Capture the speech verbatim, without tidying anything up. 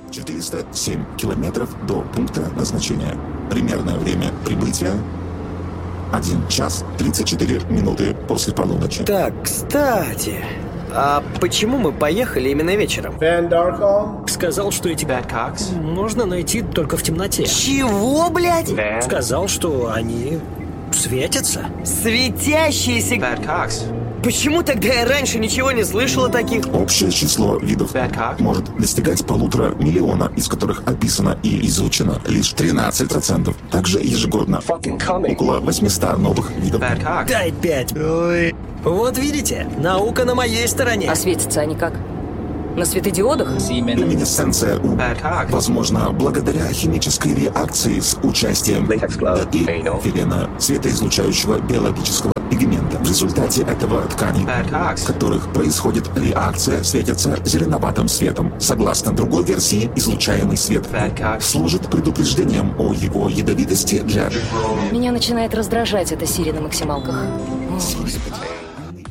четыреста семь километров до пункта назначения. Примерное время прибытия один час тридцать четыре минуты после полуночи. Так, кстати, а почему мы поехали именно вечером? Ван Даркholm Сказал, что эти Бэткокс можно найти только в темноте. Чего, блядь? Van Сказал, что они светятся. Светящиеся... Bad Почему тогда я раньше ничего не слышал о таких? Общее число видов Бэткок может достигать полутора миллиона, из которых описано и изучено лишь тринадцать процентов. Также ежегодно около восемьсот новых видов. Bad Дай пять. Ой. Вот видите, наука на моей стороне. А светятся они как? На светодиодах? Люминесценция у Bad возможно благодаря химической реакции с участием эфирена, светоизлучающего биологического пигмента. В результате этого ткани, в которых происходит реакция, светятся зеленоватым светом. Согласно другой версии, излучаемый свет служит предупреждением о его ядовитости для... Меня начинает раздражать эта Сири на максималках. О, Господи.